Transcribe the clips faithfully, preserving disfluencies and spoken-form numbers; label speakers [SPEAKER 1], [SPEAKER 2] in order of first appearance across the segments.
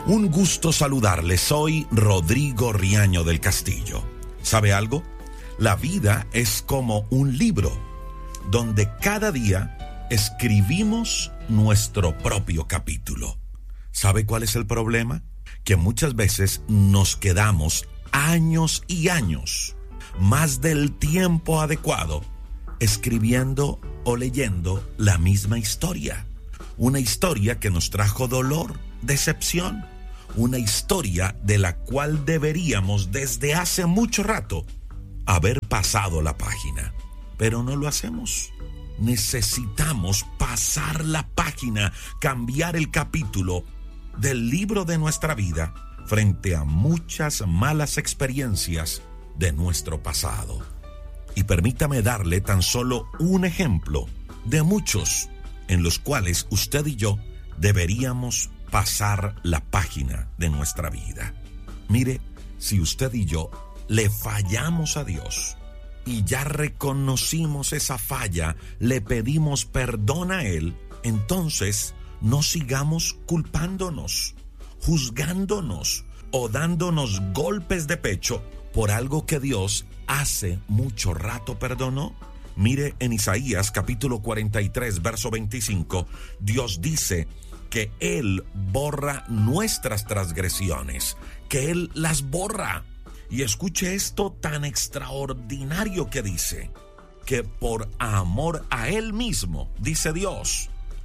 [SPEAKER 1] Un gusto saludarle, soy Rodrigo Riaño del Castillo. ¿Sabe algo? La vida es como un libro, donde cada día escribimos nuestro propio capítulo. ¿Sabe cuál es el problema? Que muchas veces nos quedamos años y años, más del tiempo adecuado, escribiendo o leyendo la misma historia. Una historia que nos trajo dolor, decepción. Una historia de la cual deberíamos desde hace mucho rato haber pasado la página. Pero no lo hacemos. Necesitamos pasar la página, cambiar el capítulo del libro de nuestra vida frente a muchas malas experiencias de nuestro pasado. Y permítame darle tan solo un ejemplo de muchos en los cuales usted y yo deberíamos pasar la página de nuestra vida. Mire, si usted y yo le fallamos a Dios y ya reconocimos esa falla, le pedimos perdón a Él, entonces no sigamos culpándonos, juzgándonos o dándonos golpes de pecho por algo que Dios hace mucho rato perdonó. Mire, en Isaías capítulo cuarenta y tres, verso veinticinco, Dios dice que Él borra nuestras transgresiones, que Él las borra. Y escuche esto tan extraordinario que dice, que por amor a Él mismo, dice Dios,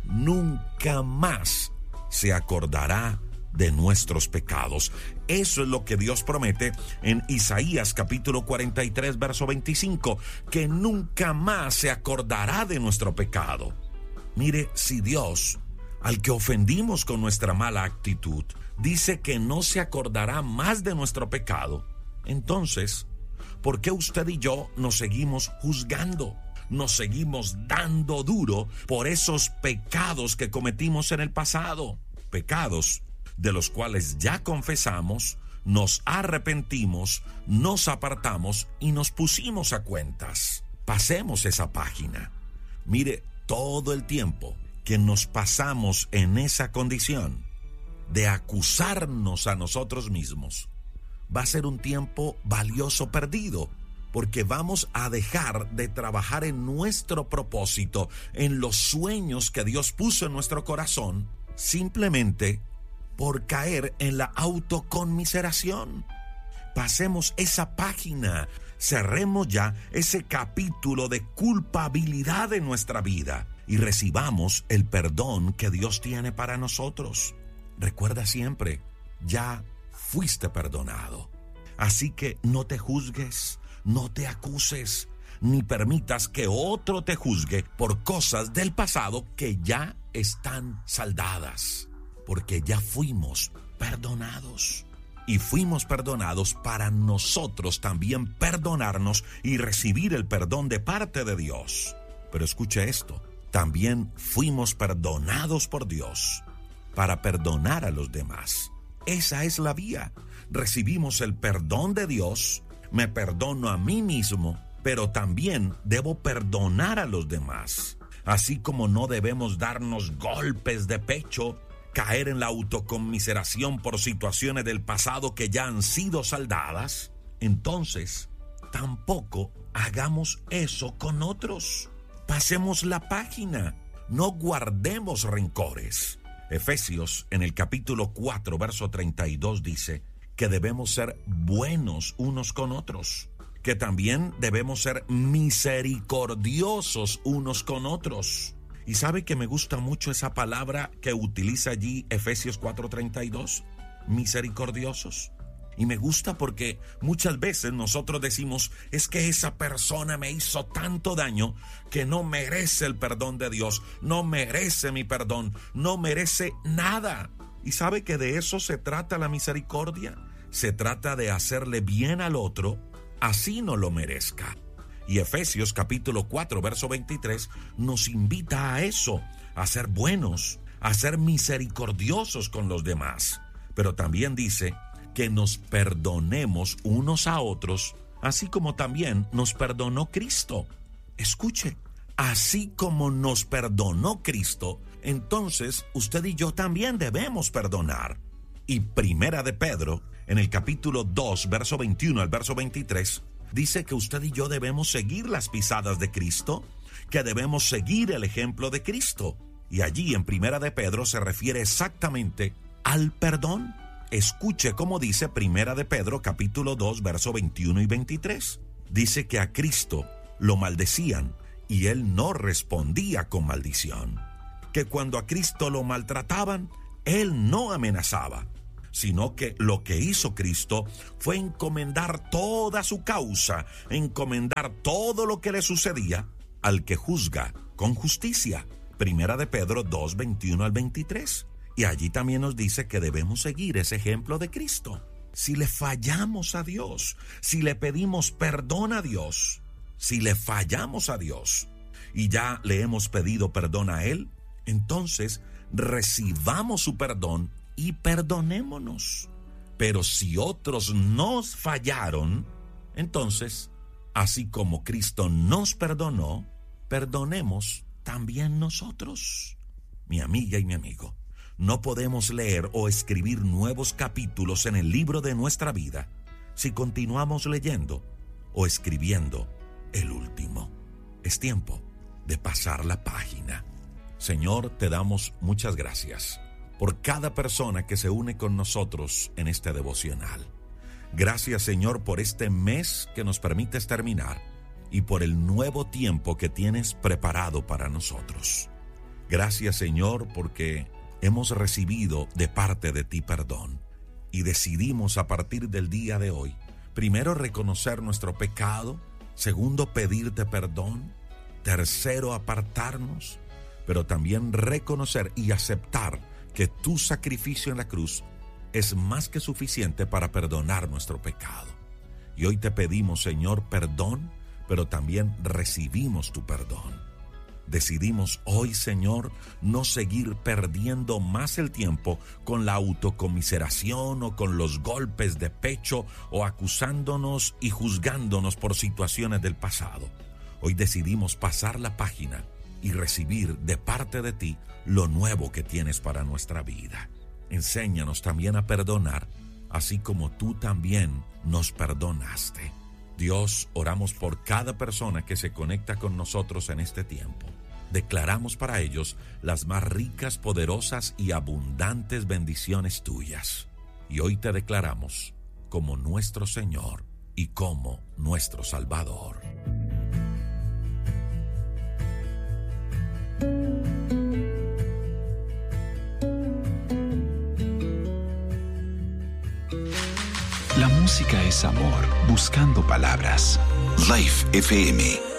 [SPEAKER 1] nunca más se acordará de nuestros pecados. Eso es lo que Dios promete en Isaías capítulo cuarenta y tres, verso veinticinco, que nunca más se acordará de nuestro pecado. Mire, si Dios, al que ofendimos con nuestra mala actitud, dice que no se acordará más de nuestro pecado, entonces, ¿por qué usted y yo nos seguimos juzgando? Nos seguimos dando duro por esos pecados que cometimos en el pasado. Pecados de los cuales ya confesamos, nos arrepentimos, nos apartamos y nos pusimos a cuentas. Pasemos esa página. Mire, todo el tiempo que nos pasamos en esa condición de acusarnos a nosotros mismos, va a ser un tiempo valioso perdido, porque vamos a dejar de trabajar en nuestro propósito, en los sueños que Dios puso en nuestro corazón, simplemente por caer en la autoconmiseración. Pasemos esa página, cerremos ya ese capítulo de culpabilidad en nuestra vida y recibamos el perdón que Dios tiene para nosotros. Recuerda siempre, ya fuiste perdonado. Así que no te juzgues, no te acuses, ni permitas que otro te juzgue por cosas del pasado que ya están saldadas, porque ya fuimos perdonados. Y fuimos perdonados para nosotros también perdonarnos y recibir el perdón de parte de Dios. Pero escuche esto, también fuimos perdonados por Dios para perdonar a los demás. Esa es la vía. Recibimos el perdón de Dios, me perdono a mí mismo, pero también debo perdonar a los demás. Así como no debemos darnos golpes de pecho, caer en la autoconmiseración por situaciones del pasado que ya han sido saldadas, entonces tampoco hagamos eso con otros. Pasemos la página, no guardemos rencores. Efesios en el capítulo cuatro, verso treinta y dos dice que debemos ser buenos unos con otros, que también debemos ser misericordiosos unos con otros. ¿Y sabe que me gusta mucho esa palabra que utiliza allí Efesios cuatro treinta y dos? Misericordiosos. Y me gusta porque muchas veces nosotros decimos, es que esa persona me hizo tanto daño que no merece el perdón de Dios, no merece mi perdón, no merece nada. ¿Y sabe que de eso se trata la misericordia? Se trata de hacerle bien al otro, así no lo merezca. Y Efesios capítulo cuatro, verso veintitrés nos invita a eso, a ser buenos, a ser misericordiosos con los demás. Pero también dice que nos perdonemos unos a otros, así como también nos perdonó Cristo. Escuche, así como nos perdonó Cristo, entonces usted y yo también debemos perdonar. Y Primera de Pedro, en el capítulo dos, verso veintiuno al verso veintitrés, dice que usted y yo debemos seguir las pisadas de Cristo, que debemos seguir el ejemplo de Cristo. Y allí en Primera de Pedro se refiere exactamente al perdón. Escuche cómo dice Primera de Pedro, capítulo dos, verso veintiuno y veintitrés. Dice que a Cristo lo maldecían y él no respondía con maldición. Que cuando a Cristo lo maltrataban, él no amenazaba, sino que lo que hizo Cristo fue encomendar toda su causa, encomendar todo lo que le sucedía al que juzga con justicia. Primera de Pedro dos, veintiuno al veintitrés. Y allí también nos dice que debemos seguir ese ejemplo de Cristo. Si le fallamos a Dios, si le pedimos perdón a Dios, si le fallamos a Dios y ya le hemos pedido perdón a Él, entonces recibamos su perdón y perdonémonos. Pero si otros nos fallaron, entonces, así como Cristo nos perdonó, perdonemos también nosotros. Mi amiga y mi amigo, no podemos leer o escribir nuevos capítulos en el libro de nuestra vida si continuamos leyendo o escribiendo el último. Es tiempo de pasar la página. Señor, te damos muchas gracias por cada persona que se une con nosotros en este devocional. Gracias, Señor, por este mes que nos permites terminar y por el nuevo tiempo que tienes preparado para nosotros. Gracias, Señor, porque hemos recibido de parte de ti perdón y decidimos a partir del día de hoy, primero reconocer nuestro pecado, segundo pedirte perdón, tercero apartarnos, pero también reconocer y aceptar que tu sacrificio en la cruz es más que suficiente para perdonar nuestro pecado. Y hoy te pedimos, Señor, perdón, pero también recibimos tu perdón. Decidimos hoy, Señor, no seguir perdiendo más el tiempo con la autocomiseración o con los golpes de pecho o acusándonos y juzgándonos por situaciones del pasado. Hoy decidimos pasar la página y recibir de parte de ti lo nuevo que tienes para nuestra vida. Enséñanos también a perdonar, así como tú también nos perdonaste. Dios, oramos por cada persona que se conecta con nosotros en este tiempo. Declaramos para ellos las más ricas, poderosas y abundantes bendiciones tuyas. Y hoy te declaramos como nuestro Señor y como nuestro Salvador.
[SPEAKER 2] La música es amor, buscando palabras. Life F M.